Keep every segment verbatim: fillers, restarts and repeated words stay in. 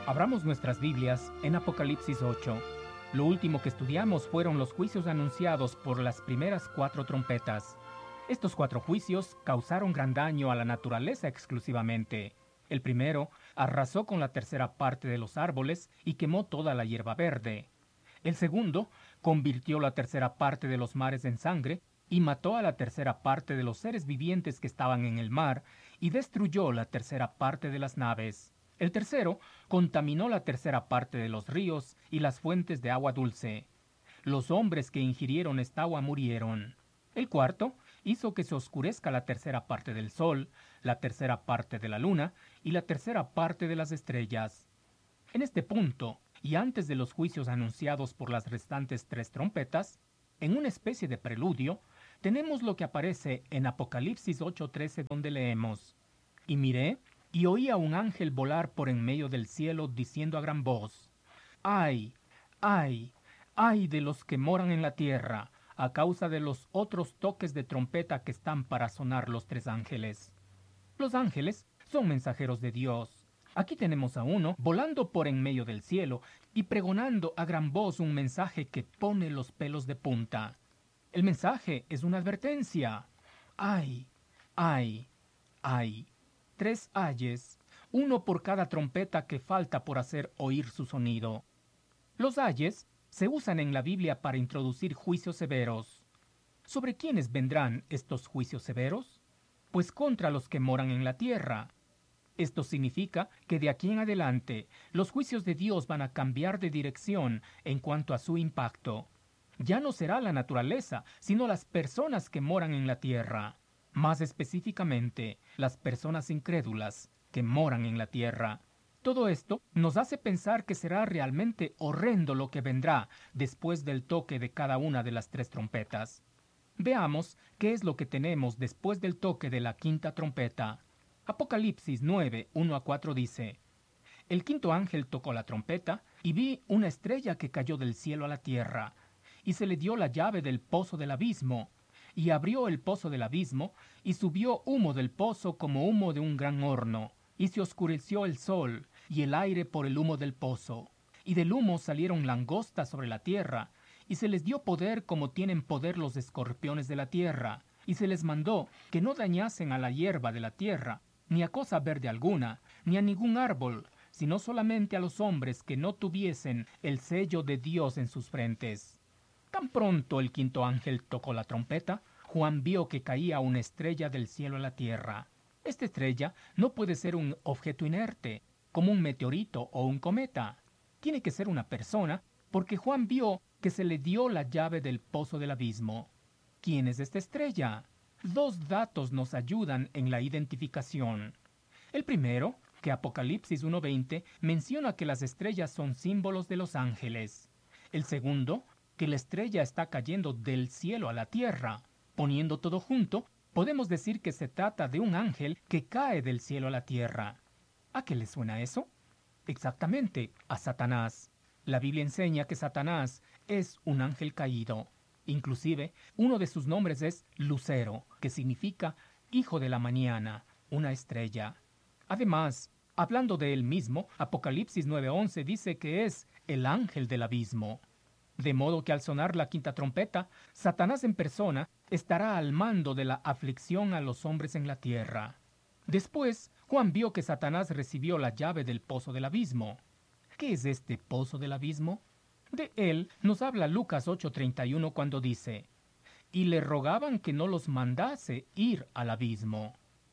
Abramos nuestras Biblias en Apocalipsis ocho. Lo último que estudiamos fueron los juicios anunciados por las primeras cuatro trompetas. Estos cuatro juicios causaron gran daño a la naturaleza exclusivamente. El primero arrasó con la tercera parte de los árboles y quemó toda la hierba verde. El segundo convirtió la tercera parte de los mares en sangre y mató a la tercera parte de los seres vivientes que estaban en el mar y destruyó la tercera parte de las naves. El tercero contaminó la tercera parte de los ríos y las fuentes de agua dulce. Los hombres que ingirieron esta agua murieron. El cuarto hizo que se oscurezca la tercera parte del sol, la tercera parte de la luna y la tercera parte de las estrellas. En este punto, y antes de los juicios anunciados por las restantes tres trompetas, en una especie de preludio, tenemos lo que aparece en Apocalipsis ocho trece, donde leemos: Y miré, y oí a un ángel volar por en medio del cielo, diciendo a gran voz: ¡Ay, ay, ay de los que moran en la tierra, a causa de los otros toques de trompeta que están para sonar los tres ángeles! Los ángeles son mensajeros de Dios. Aquí tenemos a uno volando por en medio del cielo y pregonando a gran voz un mensaje que pone los pelos de punta. El mensaje es una advertencia. ¡Ay, ay, ay! Tres ayes, uno por cada trompeta que falta por hacer oír su sonido. Los ayes se usan en la Biblia para introducir juicios severos. ¿Sobre quiénes vendrán estos juicios severos? Pues contra los que moran en la tierra. Esto significa que de aquí en adelante los juicios de Dios van a cambiar de dirección en cuanto a su impacto. Ya no será la naturaleza, sino las personas que moran en la tierra. Más específicamente, las personas incrédulas que moran en la tierra. Todo esto nos hace pensar que será realmente horrendo lo que vendrá después del toque de cada una de las tres trompetas. Veamos qué es lo que tenemos después del toque de la quinta trompeta. Apocalipsis nueve, uno a cuatro dice: El quinto ángel tocó la trompeta, y vi una estrella que cayó del cielo a la tierra, y se le dio la llave del pozo del abismo, y abrió el pozo del abismo, y subió humo del pozo como humo de un gran horno, y se oscureció el sol y el aire por el humo del pozo. Y del humo salieron langostas sobre la tierra, y se les dio poder como tienen poder los escorpiones de la tierra, y se les mandó que no dañasen a la hierba de la tierra, ni a cosa verde alguna, ni a ningún árbol, sino solamente a los hombres que no tuviesen el sello de Dios en sus frentes. Tan pronto el quinto ángel tocó la trompeta, Juan vio que caía una estrella del cielo a la tierra. Esta estrella no puede ser un objeto inerte, como un meteorito o un cometa. Tiene que ser una persona, porque Juan vio que se le dio la llave del pozo del abismo. ¿Quién es esta estrella? Dos datos nos ayudan en la identificación. El primero, que Apocalipsis uno veinte menciona que las estrellas son símbolos de los ángeles. El segundo, que la estrella está cayendo del cielo a la tierra. Poniendo todo junto, podemos decir que se trata de un ángel que cae del cielo a la tierra. ¿A qué le suena eso? Exactamente, a Satanás. La Biblia enseña que Satanás es un ángel caído. Inclusive, uno de sus nombres es Lucero, que significa hijo de la mañana, una estrella. Además, hablando de él mismo, Apocalipsis nueve once dice que es el ángel del abismo. De modo que al sonar la quinta trompeta, Satanás en persona estará al mando de la aflicción a los hombres en la tierra. Después, Juan vio que Satanás recibió la llave del pozo del abismo. ¿Qué es este pozo del abismo? De él nos habla Lucas ocho treinta y uno cuando dice: Y le rogaban que no los mandase ir al abismo.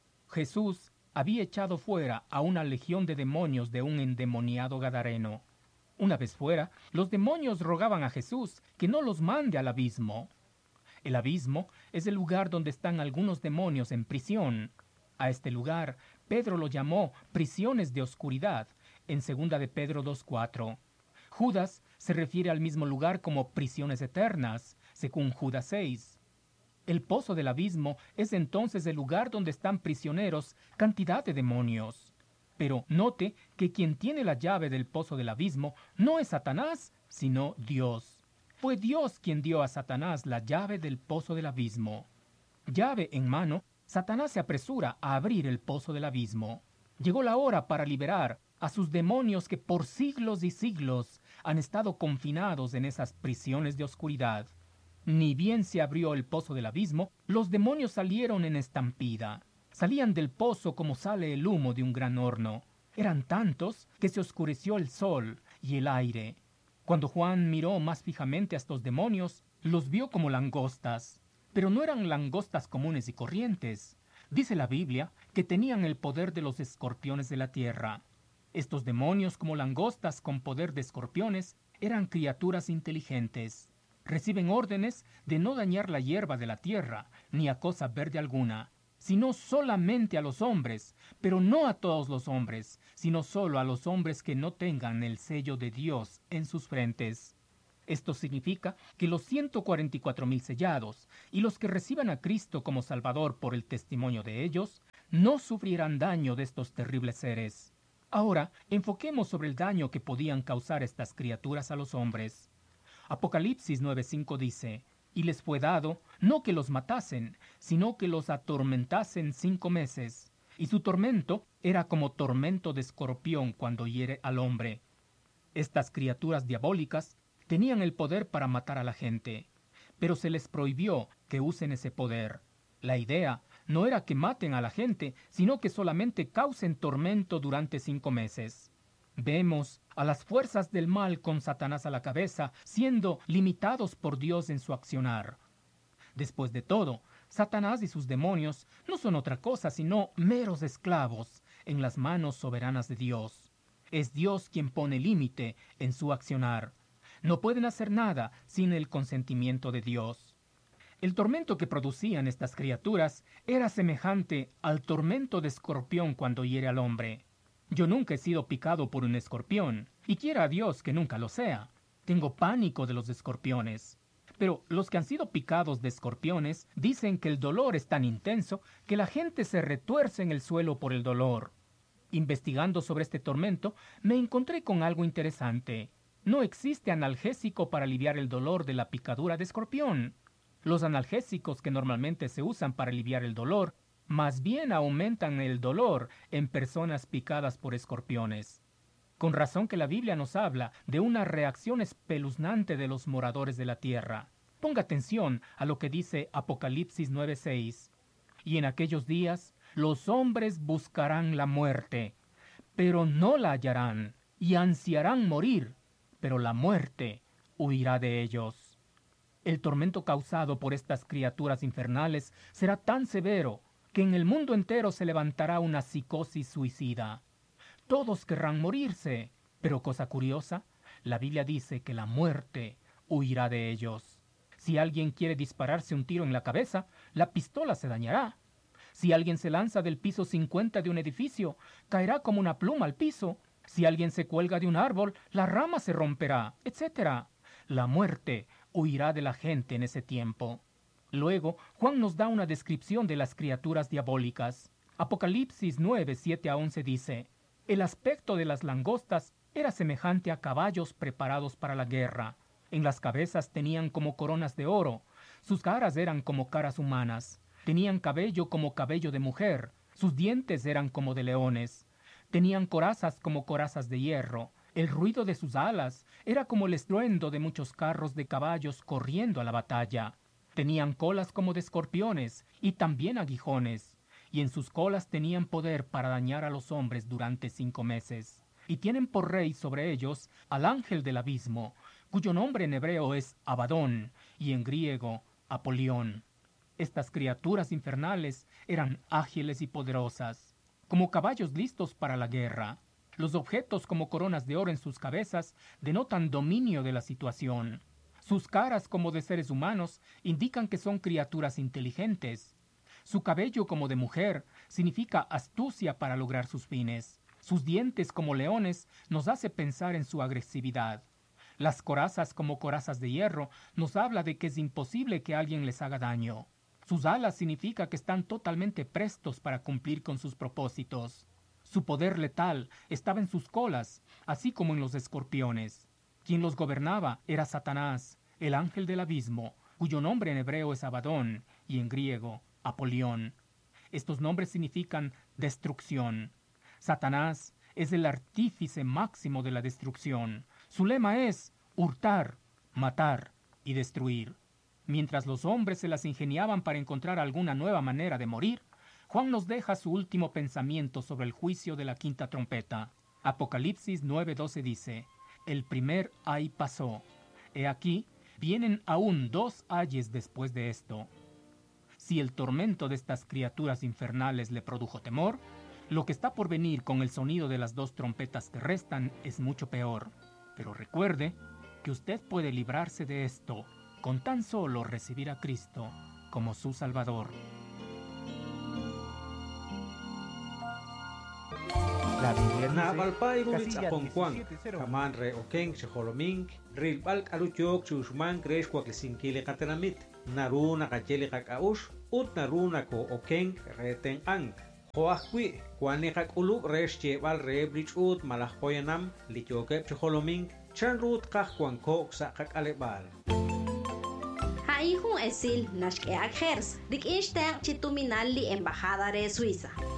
Jesús había echado fuera a una legión de demonios de un endemoniado gadareno. Una vez fuera, los demonios rogaban a Jesús que no los mande al abismo. El abismo es el lugar donde están algunos demonios en prisión. A este lugar, Pedro lo llamó prisiones de oscuridad, en segunda de Pedro dos cuatro. Judas se refiere al mismo lugar como prisiones eternas, según Judas seis. El pozo del abismo es entonces el lugar donde están prisioneros cantidad de demonios. Pero note que quien tiene la llave del pozo del abismo no es Satanás, sino Dios. Fue Dios quien dio a Satanás la llave del pozo del abismo. Llave en mano, Satanás se apresura a abrir el pozo del abismo. Llegó la hora para liberar a sus demonios que por siglos y siglos han estado confinados en esas prisiones de oscuridad. Ni bien se abrió el pozo del abismo, los demonios salieron en estampida. Salían del pozo como sale el humo de un gran horno. Eran tantos que se oscureció el sol y el aire. Cuando Juan miró más fijamente a estos demonios, los vio como langostas. Pero no eran langostas comunes y corrientes. Dice la Biblia que tenían el poder de los escorpiones de la tierra. Estos demonios, como langostas con poder de escorpiones, eran criaturas inteligentes. Reciben órdenes de no dañar la hierba de la tierra, ni a cosa verde alguna, sino solamente a los hombres, pero no a todos los hombres, sino solo a los hombres que no tengan el sello de Dios en sus frentes. Esto significa que los ciento cuarenta y cuatro mil sellados y los que reciban a Cristo como Salvador por el testimonio de ellos, no sufrirán daño de estos terribles seres. Ahora, enfoquemos sobre el daño que podían causar estas criaturas a los hombres. Apocalipsis nueve cinco dice: «Y les fue dado, no que los matasen, sino que los atormentasen cinco meses. Y su tormento era como tormento de escorpión cuando hiere al hombre». Estas criaturas diabólicas tenían el poder para matar a la gente, pero se les prohibió que usen ese poder. La idea no era que maten a la gente, sino que solamente causen tormento durante cinco meses. Vemos a las fuerzas del mal con Satanás a la cabeza, siendo limitados por Dios en su accionar. Después de todo, Satanás y sus demonios no son otra cosa sino meros esclavos en las manos soberanas de Dios. Es Dios quien pone límite en su accionar. No pueden hacer nada sin el consentimiento de Dios. El tormento que producían estas criaturas era semejante al tormento de escorpión cuando hiere al hombre. Yo nunca he sido picado por un escorpión, y quiera a Dios que nunca lo sea. Tengo pánico de los escorpiones. Pero los que han sido picados de escorpiones dicen que el dolor es tan intenso que la gente se retuerce en el suelo por el dolor. Investigando sobre este tormento, me encontré con algo interesante. No existe analgésico para aliviar el dolor de la picadura de escorpión. Los analgésicos que normalmente se usan para aliviar el dolor, más bien aumentan el dolor en personas picadas por escorpiones. Con razón que la Biblia nos habla de una reacción espeluznante de los moradores de la tierra. Ponga atención a lo que dice Apocalipsis nueve seis. «Y en aquellos días los hombres buscarán la muerte, pero no la hallarán, y ansiarán morir, pero la muerte huirá de ellos». El tormento causado por estas criaturas infernales será tan severo que en el mundo entero se levantará una psicosis suicida. Todos querrán morirse, pero cosa curiosa, la Biblia dice que la muerte huirá de ellos. Si alguien quiere dispararse un tiro en la cabeza, la pistola se dañará. Si alguien se lanza del piso cincuenta de un edificio, caerá como una pluma al piso. Si alguien se cuelga de un árbol, la rama se romperá, etcétera. La muerte huirá de la gente en ese tiempo. Luego, Juan nos da una descripción de las criaturas diabólicas. Apocalipsis nueve siete a once dice: «El aspecto de las langostas era semejante a caballos preparados para la guerra. En las cabezas tenían como coronas de oro. Sus caras eran como caras humanas. Tenían cabello como cabello de mujer. Sus dientes eran como de leones. Tenían corazas como corazas de hierro. El ruido de sus alas era como el estruendo de muchos carros de caballos corriendo a la batalla. Tenían colas como de escorpiones y también aguijones, y en sus colas tenían poder para dañar a los hombres durante cinco meses. Y tienen por rey sobre ellos al ángel del abismo, cuyo nombre en hebreo es Abadón y en griego Apolión. Estas criaturas infernales eran ágiles y poderosas, como caballos listos para la guerra. Los objetos como coronas de oro en sus cabezas denotan dominio de la situación. Sus caras como de seres humanos indican que son criaturas inteligentes. Su cabello como de mujer significa astucia para lograr sus fines. Sus dientes como leones nos hace pensar en su agresividad. Las corazas como corazas de hierro nos habla de que es imposible que alguien les haga daño. Sus alas significa que están totalmente prestos para cumplir con sus propósitos. Su poder letal estaba en sus colas, así como en los escorpiones. Quien los gobernaba era Satanás, el ángel del abismo, cuyo nombre en hebreo es Abadón y en griego Apolión. Estos nombres significan destrucción. Satanás es el artífice máximo de la destrucción. Su lema es hurtar, matar y destruir. Mientras los hombres se las ingeniaban para encontrar alguna nueva manera de morir, Juan nos deja su último pensamiento sobre el juicio de la quinta trompeta. Apocalipsis nueve doce dice: el primer ay pasó. He aquí, vienen aún dos ayes después de esto. Si el tormento de estas criaturas infernales le produjo temor, lo que está por venir con el sonido de las dos trompetas que restan es mucho peor. Pero recuerde que usted puede librarse de esto con tan solo recibir a Cristo como su Salvador. La Biblia Na dice, balpay rulich casilla apong kwang, diecisiete cero uno. kaman re okeng si holoming, ril balk alutyok si usman kres kwa kisingkili katanamit, naruna kacheli kakaush, ut naruna ko okeng reteng ang. Hoakwi, kwani kak uluk res chebal re blich ut malahkoyanam, lityokep si holoming, chan rut kak kwang kok sa kak alebal. Haihun esil nashke akhers, dik ishtang chituminal li embajada de Suiza.